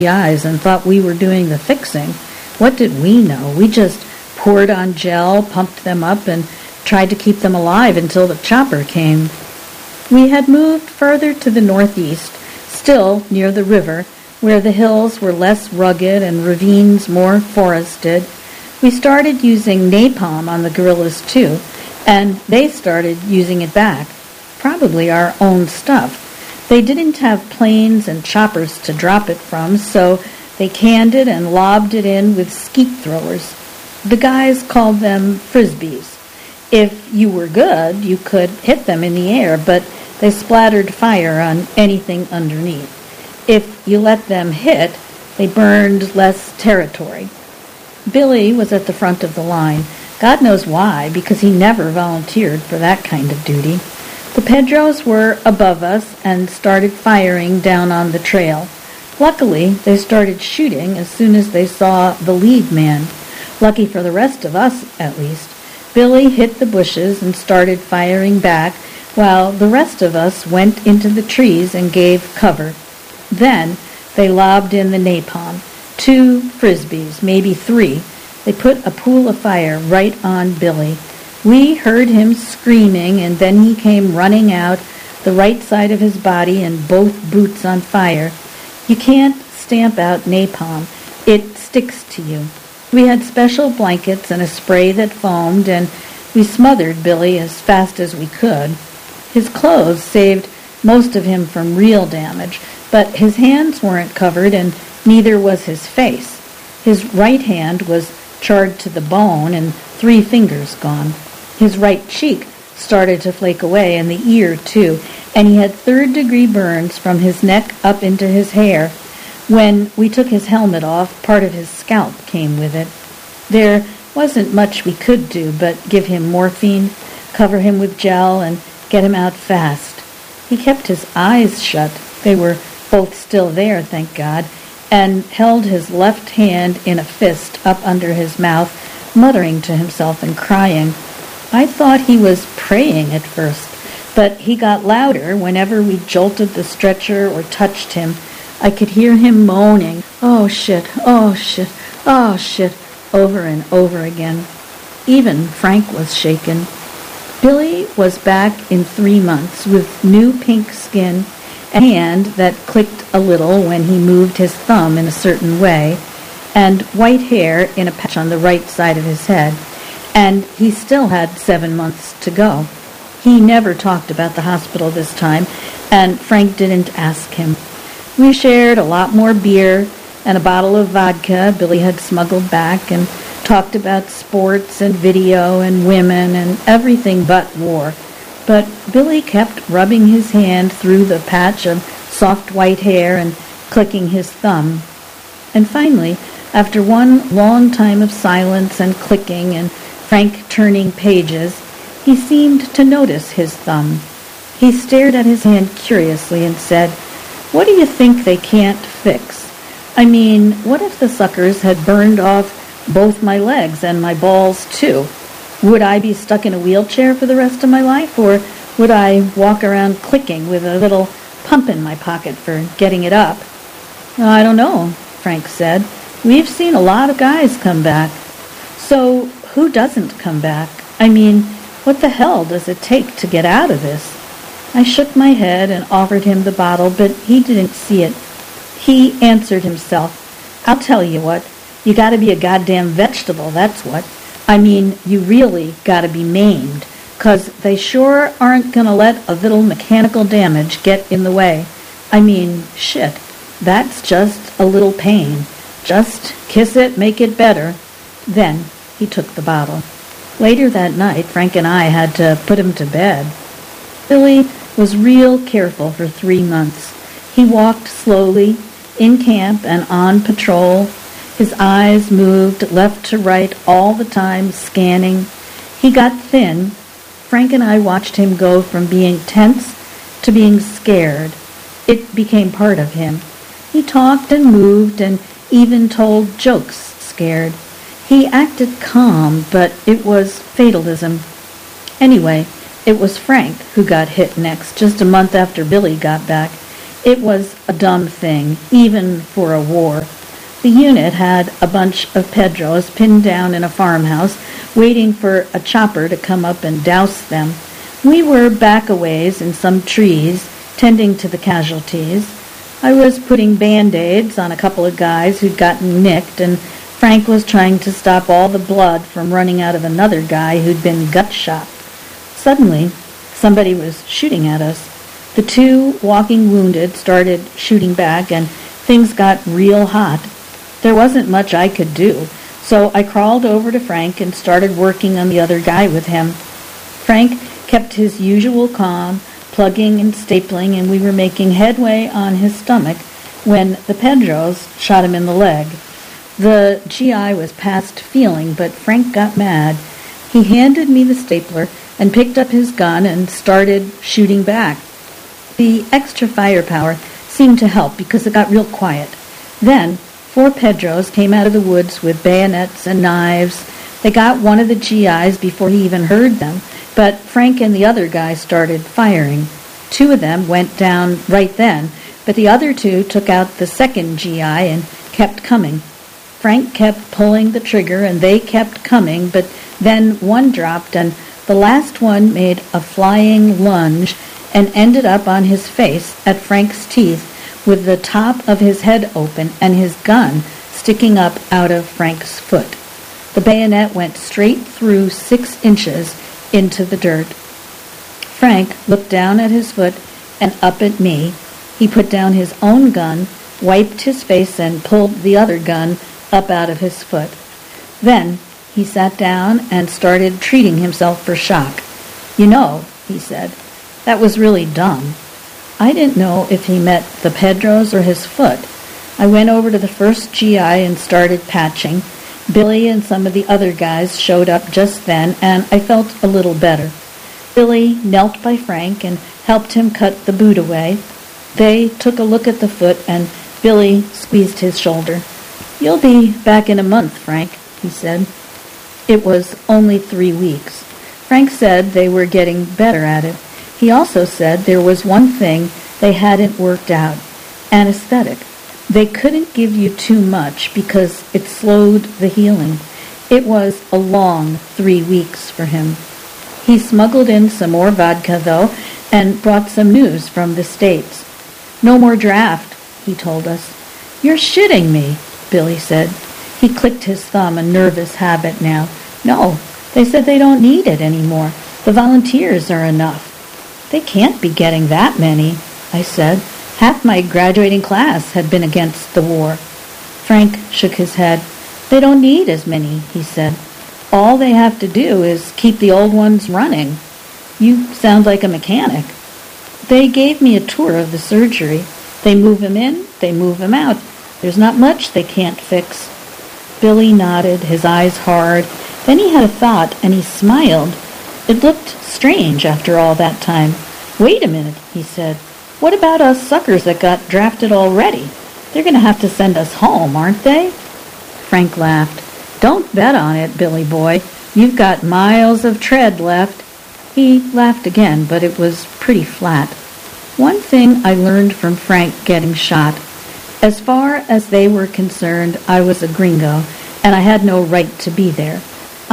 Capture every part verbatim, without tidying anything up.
eyes and thought we were doing the fixing. What did we know? We just poured on gel, pumped them up, and tried to keep them alive until the chopper came. We had moved further to the northeast, still near the river, where the hills were less rugged and ravines more forested. We started using napalm on the guerrillas too, and they started using it back, probably our own stuff. They didn't have planes and choppers to drop it from, so they canned it and lobbed it in with skeet throwers. The guys called them frisbees. If you were good, you could hit them in the air, but they splattered fire on anything underneath. If you let them hit, they burned less territory. Billy was at the front of the line. God knows why, because he never volunteered for that kind of duty. The Pedros were above us and started firing down on the trail. Luckily, they started shooting as soon as they saw the lead man. Lucky for the rest of us, at least. Billy hit the bushes and started firing back, while the rest of us went into the trees and gave cover. Then they lobbed in the napalm. Two frisbees, maybe three. They put a pool of fire right on Billy. We heard him screaming, and then he came running out, the right side of his body and both boots on fire. You can't stamp out napalm. It sticks to you. We had special blankets and a spray that foamed, and we smothered Billy as fast as we could. His clothes saved most of him from real damage, but his hands weren't covered, and neither was his face. His right hand was charred to the bone and three fingers gone. His right cheek started to flake away, and the ear, too, and he had third-degree burns from his neck up into his hair. When we took his helmet off, part of his scalp came with it. There wasn't much we could do but give him morphine, cover him with gel, and get him out fast. He kept his eyes shut. They were both still there, thank God, and held his left hand in a fist up under his mouth, muttering to himself and crying. I thought he was praying at first, but he got louder whenever we jolted the stretcher or touched him. I could hear him moaning, "Oh shit, oh shit, oh shit," over and over again. Even Frank was shaken. Billy was back in three months with new pink skin, a hand that clicked a little when he moved his thumb in a certain way, and white hair in a patch on the right side of his head, and he still had seven months to go. He never talked about the hospital this time, and Frank didn't ask him. We shared a lot more beer and a bottle of vodka Billy had smuggled back, and talked about sports and video and women and everything but war. But Billy kept rubbing his hand through the patch of soft white hair and clicking his thumb. And finally, after one long time of silence and clicking and Frank turning pages, he seemed to notice his thumb. He stared at his hand curiously and said, "What do you think they can't fix? I mean, what if the suckers had burned off both my legs and my balls too? Would I be stuck in a wheelchair for the rest of my life, or would I walk around clicking with a little pump in my pocket for getting it up?" "I don't know," Frank said. "We've seen a lot of guys come back." "So who doesn't come back? I mean, what the hell does it take to get out of this?" I shook my head and offered him the bottle, but he didn't see it. He answered himself, "I'll tell you what. You gotta be a goddamn vegetable, that's what. I mean, you really gotta be maimed, 'cause they sure aren't gonna let a little mechanical damage get in the way. I mean, shit, that's just a little pain. Just kiss it, make it better." Then he took the bottle. Later that night, Frank and I had to put him to bed. Billy was real careful for three months. He walked slowly, in camp and on patrol. His eyes moved left to right all the time, scanning. He got thin. Frank and I watched him go from being tense to being scared. It became part of him. He talked and moved and even told jokes scared. He acted calm, but it was fatalism. Anyway, it was Frank who got hit next, just a month after Billy got back. It was a dumb thing, even for a war. The unit had a bunch of Pedros pinned down in a farmhouse, waiting for a chopper to come up and douse them. We were back a ways in some trees, tending to the casualties. I was putting Band-Aids on a couple of guys who'd gotten nicked, and Frank was trying to stop all the blood from running out of another guy who'd been gut shot. Suddenly, somebody was shooting at us. The two walking wounded started shooting back, and things got real hot. There wasn't much I could do, so I crawled over to Frank and started working on the other guy with him. Frank kept his usual calm, plugging and stapling, and we were making headway on his stomach when the Pedros shot him in the leg. The G I was past feeling, but Frank got mad. He handed me the stapler and picked up his gun and started shooting back. The extra firepower seemed to help because it got real quiet. Then, four Pedros came out of the woods with bayonets and knives. They got one of the G Is before he even heard them, but Frank and the other guy started firing. Two of them went down right then, but the other two took out the second G I and kept coming. Frank kept pulling the trigger and they kept coming, but then one dropped and the last one made a flying lunge and ended up on his face at Frank's teeth with the top of his head open and his gun sticking up out of Frank's foot. The bayonet went straight through six inches into the dirt. Frank looked down at his foot and up at me. He put down his own gun, wiped his face, and pulled the other gun up out of his foot. Then he sat down and started treating himself for shock. "You know," he said, "that was really dumb." I didn't know if he meant the Pedros or his foot. I went over to the first G I and started patching. Billy and some of the other guys showed up just then, and I felt a little better. Billy knelt by Frank and helped him cut the boot away. They took a look at the foot, and Billy squeezed his shoulder. "You'll be back in a month, Frank," he said. It was only three weeks. Frank said they were getting better at it. He also said there was one thing they hadn't worked out: anesthetic. They couldn't give you too much because it slowed the healing. It was a long three weeks for him. He smuggled in some more vodka, though, and brought some news from the States. "No more draft," he told us. "You're shitting me," Billy said. He clicked his thumb, a nervous habit now. "No, they said they don't need it anymore. The volunteers are enough." "They can't be getting that many," I said. "Half my graduating class had been against the war." Frank shook his head. "They don't need as many," he said. "All they have to do is keep the old ones running." "You sound like a mechanic." "They gave me a tour of the surgery. They move him in, they move him out. There's not much they can't fix." Billy nodded, his eyes hard. Then he had a thought, and he smiled. It looked strange after all that time. "Wait a minute," he said. "What about us suckers that got drafted already? They're going to have to send us home, aren't they?" Frank laughed. "Don't bet on it, Billy boy. You've got miles of tread left." He laughed again, but it was pretty flat. One thing I learned from Frank getting shot: as far as they were concerned, I was a gringo, and I had no right to be there.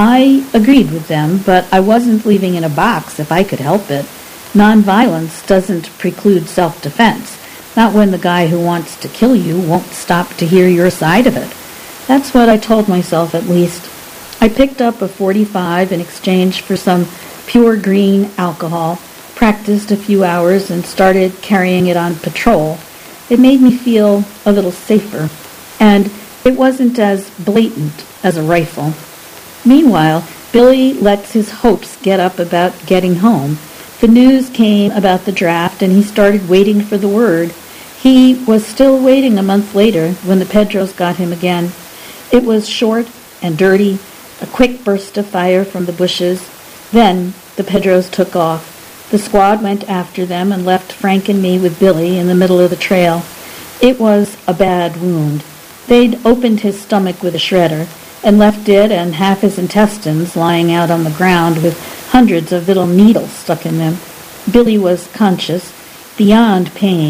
I agreed with them, but I wasn't leaving in a box if I could help it. Nonviolence doesn't preclude self-defense, not when the guy who wants to kill you won't stop to hear your side of it. That's what I told myself, at least. I picked up a forty-five in exchange for some pure green alcohol, practiced a few hours, and started carrying it on patrol. It made me feel a little safer, and it wasn't as blatant as a rifle. Meanwhile, Billy lets his hopes get up about getting home. The news came about the draft, and he started waiting for the word. He was still waiting a month later when the Pedros got him again. It was short and dirty, a quick burst of fire from the bushes. Then the Pedros took off. The squad went after them and left Frank and me with Billy in the middle of the trail. It was a bad wound. They'd opened his stomach with a shredder and left it and half his intestines lying out on the ground with hundreds of little needles stuck in them. Billy was conscious, beyond pain,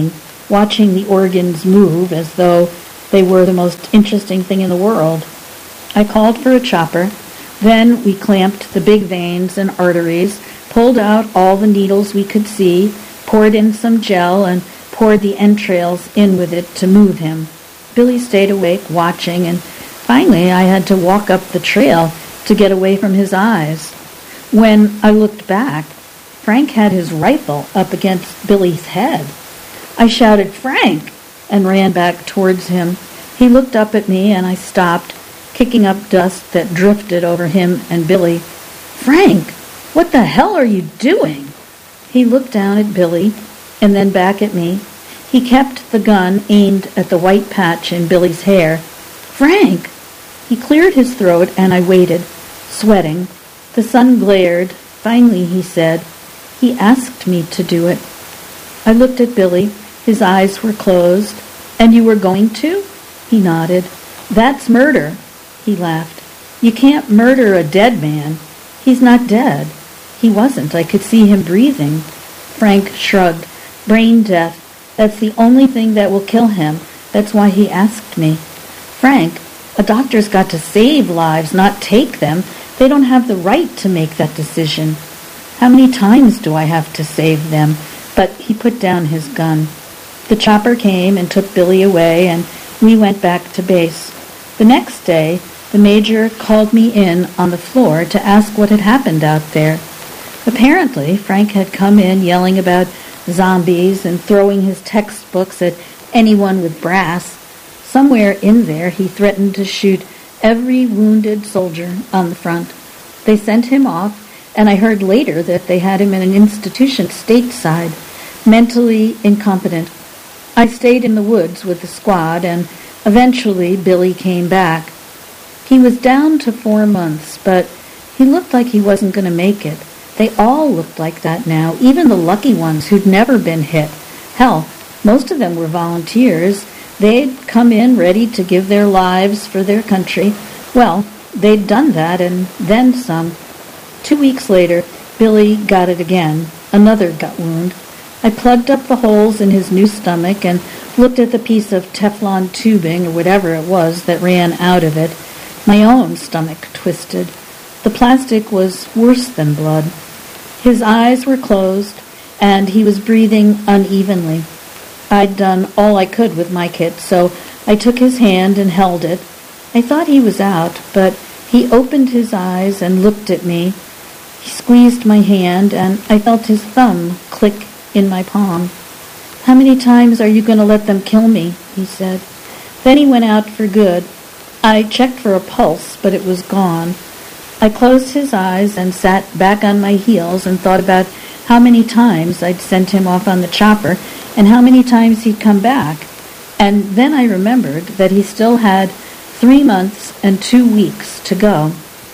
watching the organs move as though they were the most interesting thing in the world. I called for a chopper. Then we clamped the big veins and arteries, pulled out all the needles we could see, poured in some gel, and poured the entrails in with it to move him. Billy stayed awake, watching, and finally I had to walk up the trail to get away from his eyes. When I looked back, Frank had his rifle up against Billy's head. I shouted, "Frank!" and ran back towards him. He looked up at me, and I stopped, kicking up dust that drifted over him and Billy. "Frank, what the hell are you doing?" He looked down at Billy and then back at me. He kept the gun aimed at the white patch in Billy's hair. "Frank!" He cleared his throat, and I waited, sweating. The sun glared. Finally he said, "He asked me to do it." I looked at Billy. His eyes were closed. "And you were going to?" He nodded. "That's murder." He laughed. "You can't murder a dead man. He's not dead." He wasn't. I could see him breathing. Frank shrugged. "Brain death. That's the only thing that will kill him. That's why he asked me." "Frank, a doctor's got to save lives, not take them. They don't have the right to make that decision." "How many times do I have to save them?" But he put down his gun. The chopper came and took Billy away, and we went back to base. The next day, the major called me in on the floor to ask what had happened out there. Apparently, Frank had come in yelling about zombies and throwing his textbooks at anyone with brass. Somewhere in there, he threatened to shoot every wounded soldier on the front. They sent him off, and I heard later that they had him in an institution stateside, mentally incompetent. I stayed in the woods with the squad, and eventually Billy came back. He was down to four months, but he looked like he wasn't going to make it. They all looked like that now, even the lucky ones who'd never been hit. Hell, most of them were volunteers. They'd come in ready to give their lives for their country. Well, they'd done that and then some. Two weeks later, Billy got it again, another gut wound. I plugged up the holes in his new stomach and looked at the piece of Teflon tubing or whatever it was that ran out of it. My own stomach twisted. The plastic was worse than blood. His eyes were closed, and he was breathing unevenly. I'd done all I could with my kit, so I took his hand and held it. I thought he was out, but he opened his eyes and looked at me. He squeezed my hand, and I felt his thumb click in my palm. "How many times are you going to let them kill me?" he said. Then he went out for good. I checked for a pulse, but it was gone. I closed his eyes and sat back on my heels and thought about how many times I'd sent him off on the chopper and how many times he'd come back. And then I remembered that he still had three months and two weeks to go.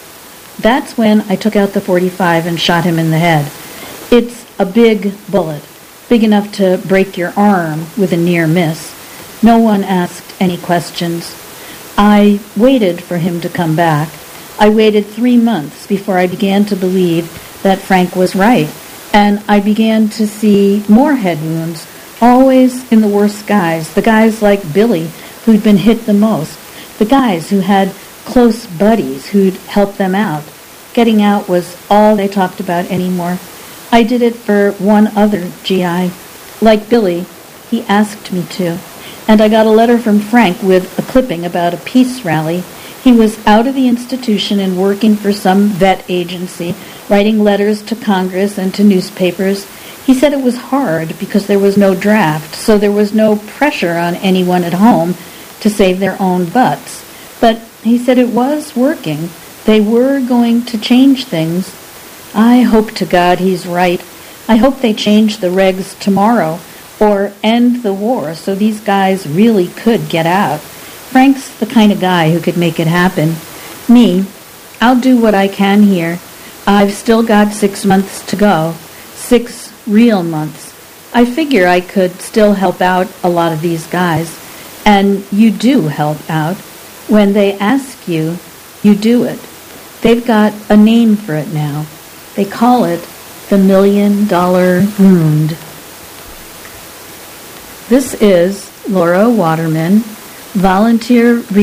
That's when I took out the forty-five and shot him in the head. It's a big bullet, big enough to break your arm with a near miss. No one asked any questions. I waited for him to come back. I waited three months before I began to believe that Frank was right, and I began to see more head wounds, always in the worst guys, the guys like Billy who'd been hit the most, the guys who had close buddies who'd help them out. Getting out was all they talked about anymore. I did it for one other G I. Like Billy, he asked me to. And I got a letter from Frank with a clipping about a peace rally. He was out of the institution and working for some vet agency, writing letters to Congress and to newspapers. He said it was hard because there was no draft, so there was no pressure on anyone at home to save their own butts. But he said it was working. They were going to change things. I hope to God he's right. I hope they change the regs tomorrow or end the war so these guys really could get out. Frank's the kind of guy who could make it happen. Me, I'll do what I can here. I've still got six months to go. Six real months. I figure I could still help out a lot of these guys. And you do help out. When they ask you, you do it. They've got a name for it now. They call it the million dollar wound. This is Laura Waterman, volunteer